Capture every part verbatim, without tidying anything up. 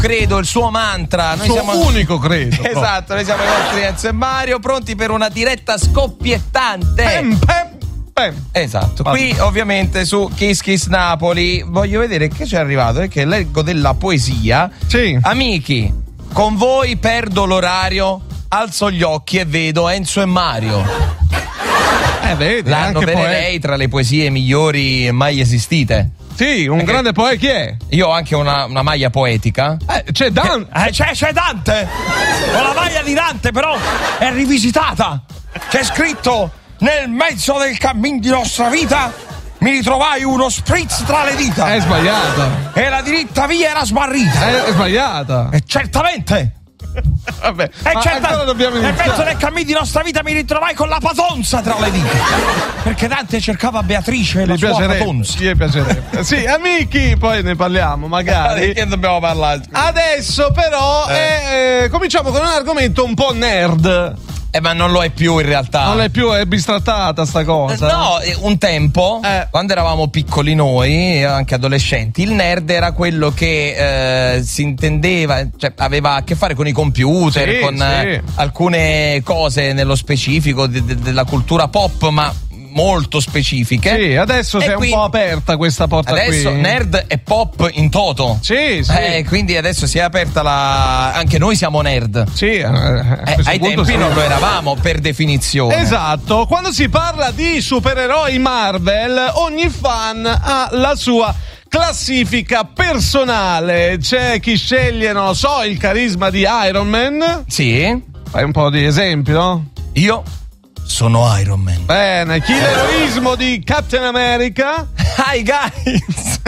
credo, il suo mantra. Noi suo siamo unico credo. Esatto, noi siamo i vostri Enzo e Mario, pronti per una diretta scoppiettante. Pem, pem, pem. Esatto, Vabbè. qui ovviamente su Kiss Kiss Napoli voglio vedere che c'è arrivato, perché leggo della poesia. Sì. Amici, con voi perdo l'orario, alzo gli occhi e vedo Enzo e Mario. Eh, vedi, La anche novelerei tra le poesie migliori mai esistite. Sì, un Perché- grande poeta. Chi è? Io ho anche una, una maglia poetica. Eh, c'è Dan. Eh, c'è, c'è Dante! Ho la maglia di Dante, però è rivisitata. C'è scritto: nel mezzo del cammin di nostra vita mi ritrovai uno spritz tra le dita. È sbagliata. E la diritta via era smarrita. È, è sbagliata. E certamente. Vabbè. E Ma certa- ancora dobbiamo nel mezzo iniziare. del cammin di nostra vita mi ritrovai con la patonza tra le dita. Perché Dante cercava Beatrice e la Mi sua piacerebbe. patonza. Sì, piacerebbe. Sì, amici, poi ne parliamo magari. Di che dobbiamo parlare? Adesso però Eh. eh, eh, cominciamo con un argomento un po' nerd. Eh, ma non lo è più in realtà. Non è più, è bistrattata sta cosa. No, eh, un tempo, Eh. quando eravamo piccoli noi, anche adolescenti, il nerd era quello che eh, si intendeva, cioè aveva a che fare con i computer, Sì, con sì. eh, alcune cose nello specifico de- de- della cultura pop, ma molto specifiche. Sì, adesso E si è quindi- un po' aperta questa porta Adesso qui. nerd e pop in toto. Sì, sì. Eh, quindi adesso si è aperta la. Anche noi siamo nerd. Sì, eh, a Eh, questo ai punto tempi sì. non lo eravamo per definizione. Esatto, quando si parla di supereroi Marvel, ogni fan ha la sua classifica personale. C'è chi sceglie, non lo so, il carisma di Iron Man. Sì, Fai un po' di esempi, no? io sono Iron Man. Bene, chi l'eroismo di Captain America. Hi guys!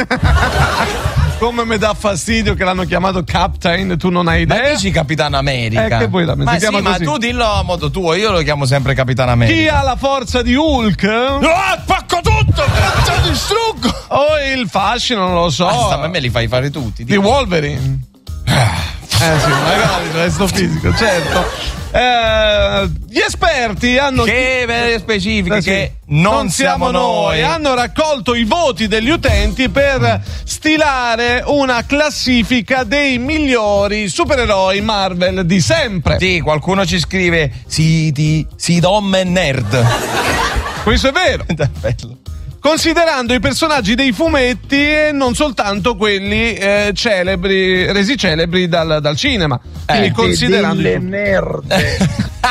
Come mi dà fastidio che l'hanno chiamato Captain, tu non hai Ma idea. dici Capitano America? Eh, che poi la- si ma chiama sì, così. ma tu dillo a modo tuo, io lo chiamo sempre Capitano America. Chi ha la forza di Hulk? Ah, spacco tutto! Ti distruggo! O il fascino, non lo so. Basta, ma me li fai fare tutti. Di Wolverine. Eh sì, magari il resto fisico, certo. Eh, gli esperti hanno Che vere specifiche Eh sì. che non, siamo noi. hanno raccolto i voti degli utenti per stilare una classifica dei migliori supereroi Marvel di sempre. Sì, qualcuno ci scrive Siti, Sidom e Nerd. Questo è vero. È bello. Considerando i personaggi dei fumetti e non soltanto quelli eh, celebri, resi celebri dal, dal cinema. Quindi Eh, considerando delle i fu- merde.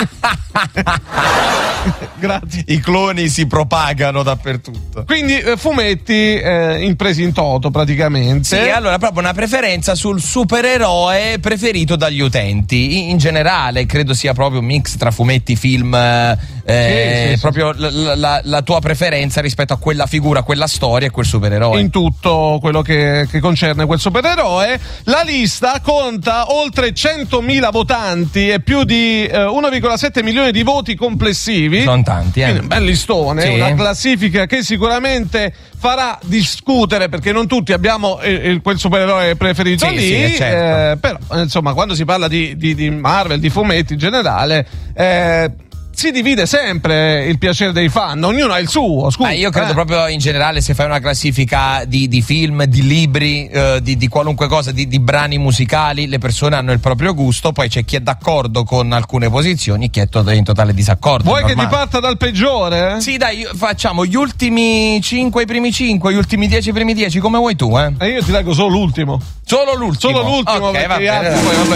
Grazie. I cloni si propagano dappertutto. Quindi eh, fumetti eh, impresi in toto praticamente. Sì, allora proprio una preferenza sul supereroe preferito dagli utenti. In, in generale credo sia proprio un mix tra fumetti, film, eh, Sì, sì, sì, proprio la, la- la tua preferenza rispetto a quella figura, quella storia e quel supereroe. In tutto quello che, che concerne quel supereroe. La lista conta oltre centomila votanti e più di eh, uno virgola sette milioni di voti complessivi. Sono tanti, eh. Quindi un bel listone, Sì. una classifica che sicuramente farà discutere, perché non tutti abbiamo eh, eh, quel supereroe preferito Sì, lì, sì, certo. eh, però insomma quando si parla di, di, di Marvel, di fumetti in generale, eh, si divide sempre il piacere dei fan, ognuno ha il suo. Scusa, Ah, io credo eh. proprio in generale, se fai una classifica di, di film, di libri, eh, di, di qualunque cosa, di, di brani musicali, le persone hanno il proprio gusto, poi c'è chi è d'accordo con alcune posizioni, chi è to- in totale disaccordo. Vuoi è che ti normale. parta dal peggiore? Sì, dai, io- facciamo gli ultimi cinque, i primi cinque, gli ultimi dieci, i primi dieci, come vuoi tu, eh? E io ti leggo solo l'ultimo. Solo l'ultimo. Solo l'ultimo, Ok, perché va gli bene, altri dai. poi, vabbè,